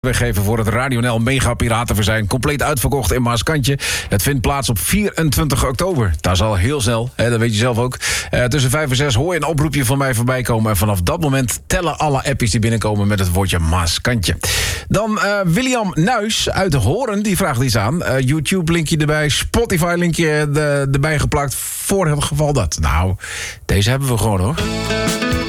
weggeven voor het Radio NL Mega Piratenverzijn. Compleet uitverkocht in Maaskantje. Het vindt plaats op 24 oktober. Dat is al heel snel, hè, dat weet je zelf ook. Tussen 5 en 6 hoor je een oproepje van mij voorbij komen. En vanaf dat moment tellen alle appies die binnenkomen met het woordje Maaskantje. Dan William Nuis uit Hoorn, die vraagt iets aan. YouTube-linkje erbij, Spotify-linkje erbij geplakt. Voor het geval dat. Nou, deze hebben we gewoon hoor.